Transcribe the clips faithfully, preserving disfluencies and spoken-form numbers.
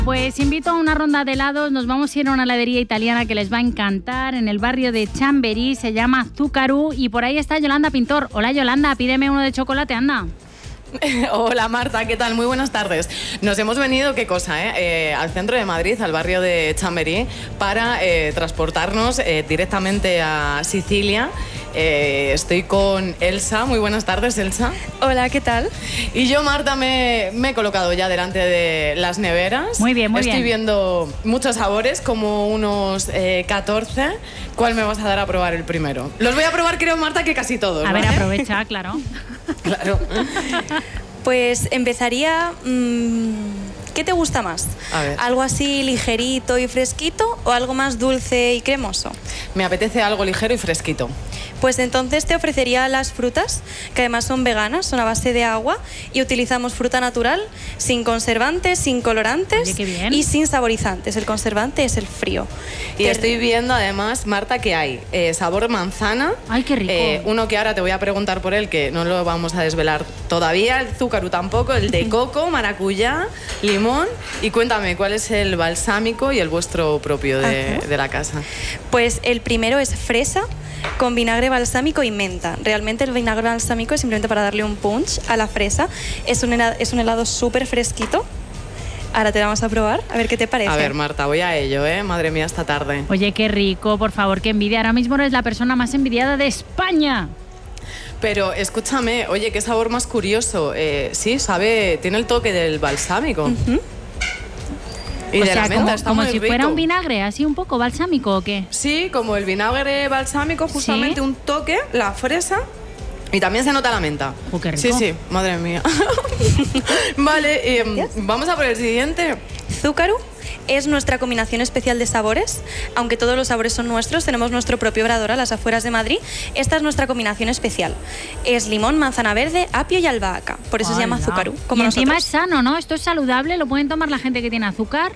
Pues invito a una ronda de helados, nos vamos a ir a una heladería italiana que les va a encantar en el barrio de Chamberí, se llama Zuccaru y por ahí está Yolanda Pintor. Hola Yolanda, pídeme uno de chocolate, anda. Hola Marta, ¿qué tal? Muy buenas tardes. Nos hemos venido, qué cosa, eh? Eh, al centro de Madrid, al barrio de Chamberí, para eh, transportarnos eh, directamente a Sicilia. Eh, estoy con Elsa. Muy buenas tardes, Elsa. Hola, ¿qué tal? Y yo, Marta, me, me he colocado ya delante de las neveras. Muy bien, muy Estoy bien. Estoy viendo muchos sabores, como unos eh, catorce. ¿Cuál me vas a dar a probar el primero? Los voy a probar, creo, Marta, que casi todos. A ¿vale? ver, aprovecha, claro. Claro. Pues empezaría... Mmm, ¿qué te gusta más? A ver. ¿Algo así ligerito y fresquito o algo más dulce y cremoso? Me apetece algo ligero y fresquito. Pues entonces te ofrecería las frutas, que además son veganas, son a base de agua y utilizamos fruta natural, sin conservantes, sin colorantes. Oye, qué bien. Y sin saborizantes. El conservante es el frío. Y Te- estoy viendo además, Marta, que hay eh, sabor manzana. Ay, qué rico. Eh, uno que ahora te voy a preguntar por él, que no lo vamos a desvelar todavía, el Zuccaru tampoco, el de coco, maracuyá, limón. Y cuéntame, ¿cuál es el balsámico y el vuestro propio de, Ajá. de la casa? Pues el primero es fresa con vinagre balsámico y menta. Realmente el vinagre balsámico es simplemente para darle un punch a la fresa. Es un helado, es un helado súper fresquito. Ahora te lo vamos a probar, a ver qué te parece. A ver, Marta, voy a ello, ¿eh? Madre mía, esta tarde. Oye, qué rico, por favor, qué envidia. Ahora mismo eres la persona más envidiada de España. Pero escúchame, oye, qué sabor más curioso. Eh, sí, sabe, tiene el toque del balsámico. Ujú. Y O de sea, la menta, como, está como muy si rico. fuera un vinagre, así un poco balsámico o qué. Sí, como el vinagre balsámico, justamente ¿Sí? un toque, la fresa y también se nota la menta. Oh, qué rico. Sí, sí, madre mía. Vale, eh, vamos a por el siguiente. Zuccaru es nuestra combinación especial de sabores. Aunque todos los sabores son nuestros, tenemos nuestro propio obrador a las afueras de Madrid. Esta es nuestra combinación especial. Es limón, manzana verde, apio y albahaca. Por eso se llama Hola. Zuccaru, como y encima es nosotros. sano, ¿no? Esto es saludable, lo pueden tomar la gente que tiene azúcar.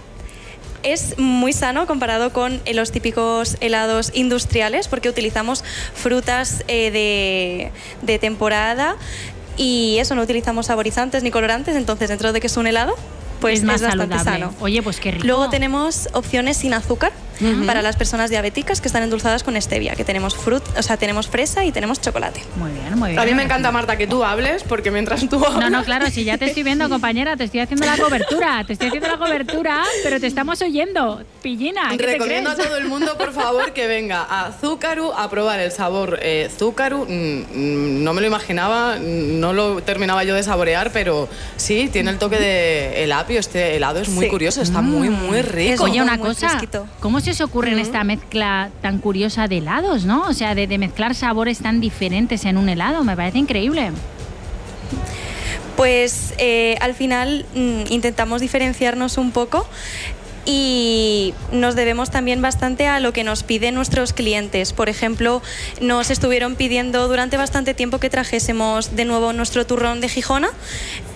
Es muy sano comparado con eh, los típicos helados industriales porque utilizamos frutas eh, de, de temporada y eso, no utilizamos saborizantes ni colorantes, entonces dentro de que es un helado, pues es más es bastante saludable. sano. Oye, pues qué rico. Luego tenemos opciones sin azúcar Ujú. para las personas diabéticas que están endulzadas con stevia, que tenemos frut, o sea, tenemos fresa y tenemos chocolate. Muy bien, muy bien. A mí me encanta, Marta, que tú hables, porque mientras tú hablas... No, no, claro, si ya te estoy viendo, compañera, te estoy haciendo la cobertura, te estoy haciendo la cobertura, pero te estamos oyendo. Pillina, ¿qué te Recomiendo a crees? todo el mundo, por favor, que venga a Zuccaru a probar el sabor eh, Zuccaru. Mm, mm, no me lo imaginaba, mm, no lo terminaba yo de saborear, pero sí, tiene el toque de el apio. Este helado es muy Sí. curioso, está muy, muy rico. Es Oye, una muy cosa, fresquito. ¿cómo se os ocurre en esta mezcla tan curiosa de helados, no? O sea, de, de mezclar sabores tan diferentes en un helado, me parece increíble. Pues eh, al final mm, intentamos diferenciarnos un poco y nos debemos también bastante a lo que nos piden nuestros clientes. Por ejemplo, nos estuvieron pidiendo durante bastante tiempo que trajésemos de nuevo nuestro turrón de Gijona.